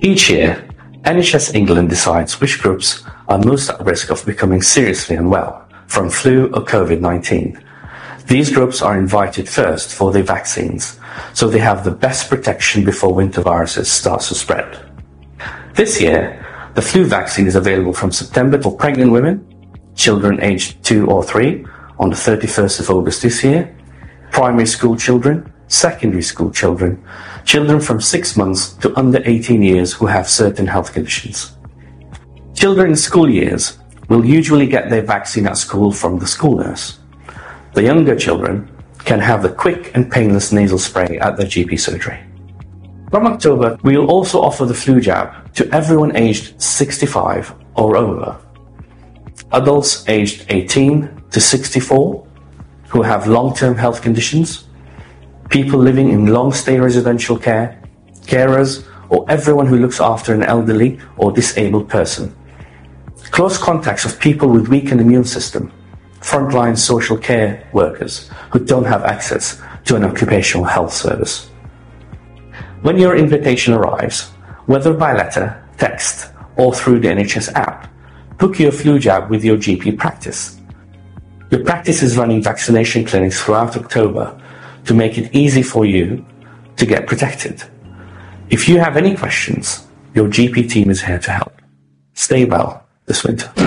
Each year, NHS England decides which groups are most at risk of becoming seriously unwell from flu or COVID-19. These groups are invited first for their vaccines, so they have the best protection before winter viruses start to spread. This year, the flu vaccine is available from September for pregnant women, children aged 2 or 3 on the 31st of August this year, primary school children, secondary school children, children from 6 months to under 18 years who have certain health conditions. Children in school years will usually get their vaccine at school from the school nurse. The younger children can have the quick and painless nasal spray at their GP surgery. From October, we will also offer the flu jab to everyone aged 65 or over. Adults aged 18 to 64 who have long-term health conditions, people living in long-stay residential care, carers, or everyone who looks after an elderly or disabled person. Close contacts of people with weakened immune system, frontline social care workers who don't have access to an occupational health service. When your invitation arrives, whether by letter, text, or through the NHS app, book your flu jab with your GP practice. Your practice is running vaccination clinics throughout October to make it easy for you to get protected. If you have any questions, your GP team is here to help. Stay well this winter.